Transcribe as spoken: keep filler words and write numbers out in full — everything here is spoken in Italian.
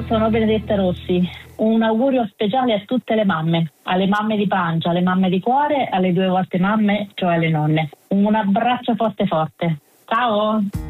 sono Benedetta Rossi. Un augurio speciale a tutte le mamme, alle mamme di pancia, alle mamme di cuore, alle due volte mamme, cioè alle nonne. Un abbraccio forte forte. Ciao!